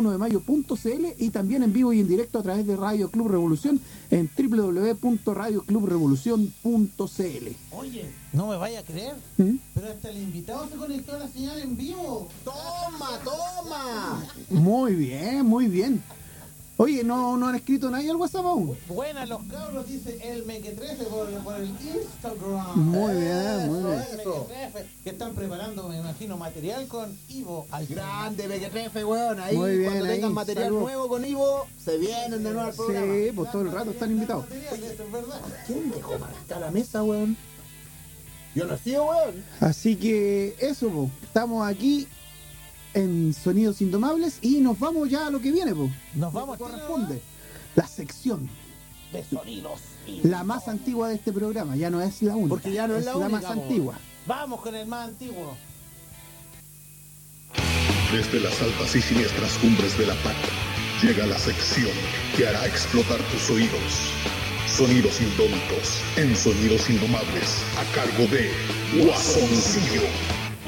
1demayo.cl y también en vivo y en directo a través de Radio Club Revolución en www.radioclubrevolucion.cl. Oye, no me vaya a creer, ¿Mm? pero hasta el invitado se conectó a la señal en vivo. ¡Toma! Muy bien, muy bien. Oye, ¿no han escrito nadie al WhatsApp aún? Buenas los cabros, dice el Mequetrefe por el Instagram. Muy bien, muy bien. El Mequetrefe, que están preparando, me imagino, material con Ivo. Al Grande Mequetrefe, weón. Ahí, Muy bien, cuando tengan ahí, material saludos. nuevo con Ivo, se vienen de nuevo al programa. Sí, pues todo el rato están invitados. material, eso es verdad. ¿Quién dejó marcada la mesa, weón? Yo no sé, weón. Así que eso, po. Estamos aquí en Sonidos Indomables y nos vamos ya a lo que viene, po. Nos vamos, Corresponde la sección, de sonidos. la más antigua de este programa. Ya no es la única, Porque ya no es la única, más po. antigua. Vamos con el más antiguo. Desde las altas y siniestras cumbres de la patria llega la sección que hará explotar tus oídos. Sonidos indómitos en Sonidos Indomables a cargo de Guasoncillo.